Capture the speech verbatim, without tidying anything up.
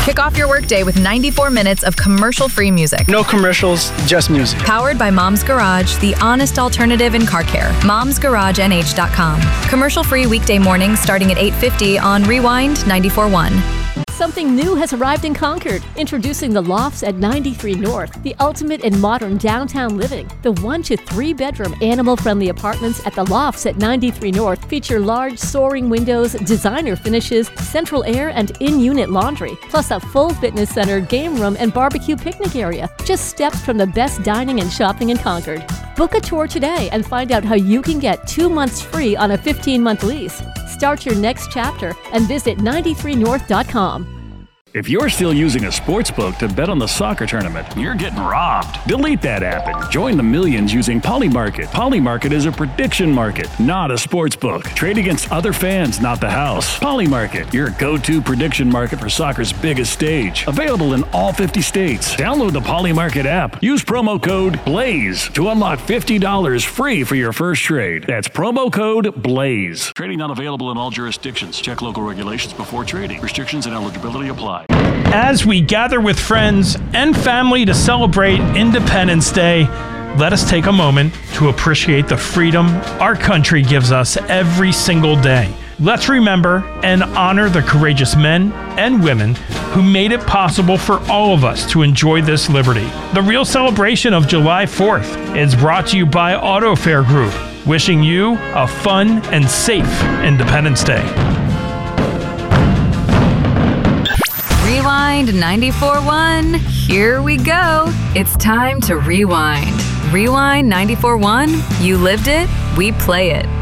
Kick off your workday with ninety-four minutes of commercial-free music. No commercials, just music. Powered by Mom's Garage, the honest alternative in car care. moms garage n h dot com. Commercial-free weekday mornings starting at eight fifty on Rewind ninety-four point one. Something new has arrived in Concord. Introducing the Lofts at ninety-three North, the ultimate in modern downtown living. The one to three bedroom animal-friendly apartments at the Lofts at ninety-three North feature large soaring windows, designer finishes, central air, and in-unit laundry, plus a full fitness center, game room, and barbecue picnic area. Just steps from the best dining and shopping in Concord. Book a tour today and find out how you can get two months free on a fifteen month lease. Start your next chapter and visit ninety-three north dot com. If you're still using a sportsbook to bet on the soccer tournament, you're getting robbed. Delete that app and join the millions using Polymarket. Polymarket is a prediction market, not a sportsbook. Trade against other fans, not the house. Polymarket, your go-to prediction market for soccer's biggest stage. Available in all fifty states. Download the Polymarket app. Use promo code BLAZE to unlock fifty dollars free for your first trade. That's promo code BLAZE. Trading not available in all jurisdictions. Check local regulations before trading. Restrictions and eligibility apply. As we gather with friends and family to celebrate Independence Day, let us take a moment to appreciate the freedom our country gives us every single day. Let's remember and honor the courageous men and women who made it possible for all of us to enjoy this liberty. The real celebration of July fourth is brought to you by Auto Fair Group, wishing you a fun and safe Independence Day. Rewind ninety-four point one. Here we go. It's time to rewind. Rewind ninety-four point one. You lived it, we play it.